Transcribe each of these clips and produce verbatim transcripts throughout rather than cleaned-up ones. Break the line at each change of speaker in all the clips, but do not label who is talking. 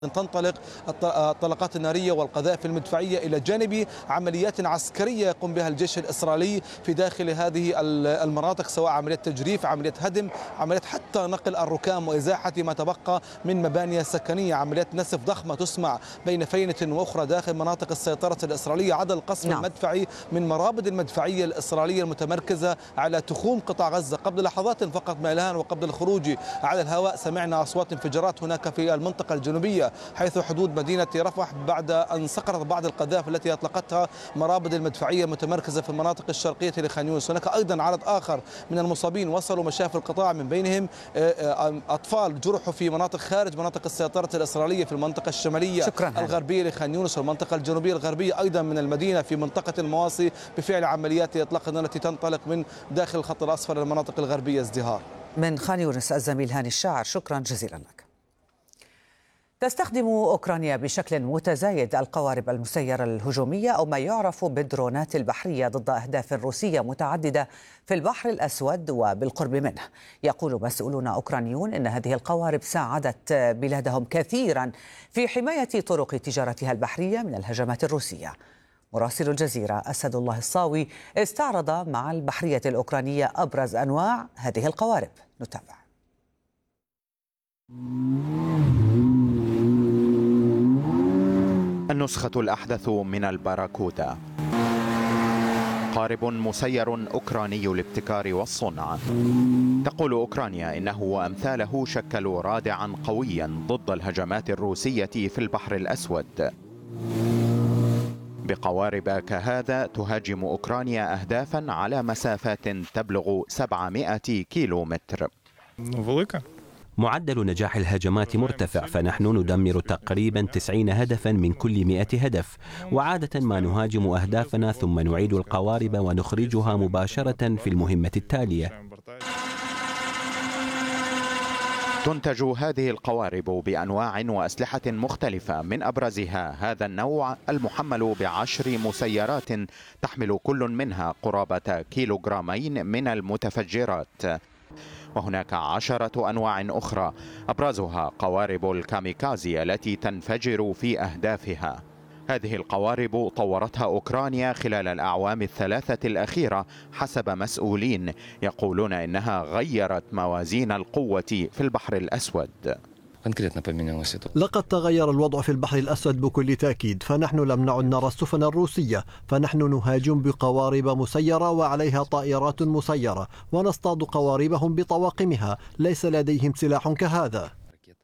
تنطلق الطلقات النارية والقذائف المدفعية إلى جانب عمليات عسكرية يقوم بها الجيش الإسرائيلي في داخل هذه المناطق، سواء عملية تجريف، عملية هدم، عملية حتى نقل الركام وإزاحة ما تبقى من مباني سكنية، عمليات نسف ضخمة تسمع بين فينة وأخرى داخل مناطق السيطرة الإسرائيلية، عدا القصف نعم. المدفعي من مرابط المدفعية الإسرائيلية المتمركزة على تخوم قطاع غزة. قبل لحظات فقط من الآن وقبل الخروج على الهواء سمعنا أصوات انفجارات هناك في المنطقة الجنوبية حيث حدود مدينة رفح، بعد أن سقطت بعض القذائف التي أطلقتها مرابط المدفعية المتمركزة في المناطق الشرقية لخان يونس. هناك أيضا عدد آخر من المصابين وصلوا مشافي القطاع، من بينهم أطفال جرحوا في مناطق خارج مناطق السيطرة الإسرائيلية في المنطقة الشمالية شكرا. الغربية لخان يونس والمنطقة الجنوبية الغربية أيضا من المدينة في منطقة المواصي بفعل عمليات إطلاق النار التي تنطلق من داخل الخط الأصفر للمناطق الغربية. ازدهار
من خان يونس الزميل هاني الشاعر، شكرا جزيلا لك. تستخدم أوكرانيا بشكل متزايد القوارب المسيرة الهجومية أو ما يعرف بالدرونات البحرية ضد أهداف روسية متعددة في البحر الأسود وبالقرب منه. يقول مسؤولون أوكرانيون إن هذه القوارب ساعدت بلادهم كثيرا في حماية طرق تجارتها البحرية من الهجمات الروسية. مراسل الجزيرة أسد الله الصاوي استعرض مع البحرية الأوكرانية أبرز أنواع هذه القوارب. نتابع.
النسخة الأحدث من الباراكودا، قارب مسير أوكراني الابتكار والصنع. تقول أوكرانيا إنه وأمثاله شكلوا رادعا قويا ضد الهجمات الروسية في البحر الأسود. بقوارب كهذا تهاجم أوكرانيا أهدافا على مسافات تبلغ سبعمائة كيلو متر.
معدل نجاح الهجمات مرتفع، فنحن ندمر تقريبا تسعين هدفا من كل مئة هدف، وعادة ما نهاجم أهدافنا ثم نعيد القوارب ونخرجها مباشرة في المهمة التالية.
تنتج هذه القوارب بأنواع وأسلحة مختلفة، من أبرزها هذا النوع المحمل بعشر مسيرات تحمل كل منها قرابة كيلوغرامين من المتفجرات. وهناك عشرة أنواع أخرى أبرزها قوارب الكاميكازي التي تنفجر في أهدافها. هذه القوارب طورتها أوكرانيا خلال الأعوام الثلاثة الأخيرة حسب مسؤولين يقولون إنها غيرت موازين القوة في البحر الأسود.
لقد تغير الوضع في البحر الأسود بكل تأكيد، فنحن لم نعد نرى السفن الروسية، فنحن نهاجم بقوارب مسيرة وعليها طائرات مسيرة، ونصطاد قواربهم بطواقمها. ليس لديهم سلاح كهذا.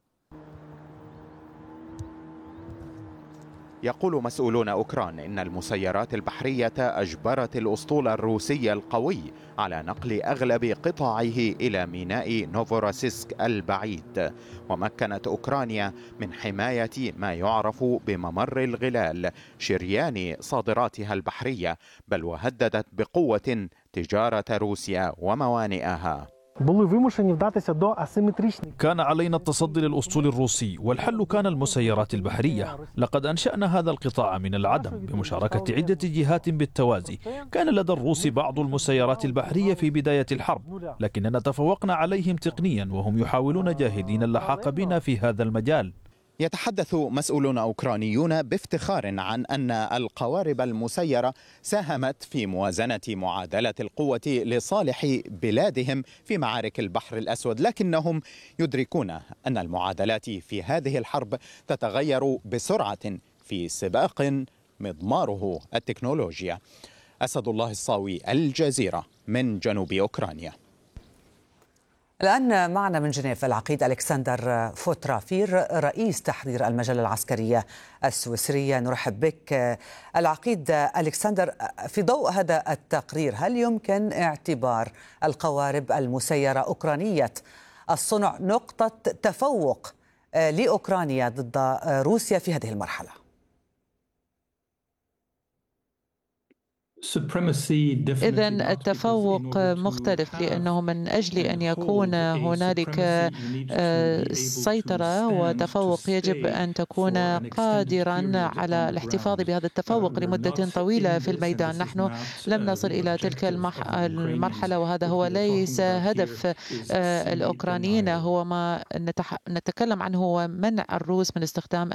يقول مسؤولون أوكران إن المسيرات البحرية أجبرت الأسطول الروسي القوي على نقل أغلب قطعه إلى ميناء نوفوراسيسك البعيد، ومكنت أوكرانيا من حماية ما يعرف بممر الغلال شريان صادراتها البحرية، بل وهددت بقوة تجارة روسيا وموانئها.
كان علينا التصدي للأسطول الروسي، والحل كان المسيرات البحرية. لقد أنشأنا هذا القطاع من العدم بمشاركة عدة جهات بالتوازي. كان لدى الروس بعض المسيرات البحرية في بداية الحرب، لكننا تفوقنا عليهم تقنيا، وهم يحاولون جاهدين اللحاق بنا في هذا المجال.
يتحدث مسؤولون أوكرانيون بافتخار عن أن القوارب المسيرة ساهمت في موازنة معادلة القوة لصالح بلادهم في معارك البحر الأسود، لكنهم يدركون أن المعادلات في هذه الحرب تتغير بسرعة في سباق مضماره التكنولوجيا. أسد الله الصاوي، الجزيرة، من جنوب أوكرانيا.
الآن معنا من جنيف العقيد ألكسندر فوترافير رئيس تحرير المجلة العسكرية السويسرية. نرحب بك العقيد ألكسندر. في ضوء هذا التقرير، هل يمكن اعتبار القوارب المسيرة أوكرانية الصنع نقطة تفوق لأوكرانيا ضد روسيا في هذه المرحلة؟
إذن التفوق مختلف، لأنه من أجل أن يكون هنالك سيطرة وتفوق يجب أن تكون قادرا على الاحتفاظ بهذا التفوق لمدة طويلة في الميدان. نحن لم نصل إلى تلك المرحلة، وهذا هو ليس هدف الأوكرانيين. هو ما نتكلم عنه هو منع الروس من استخدام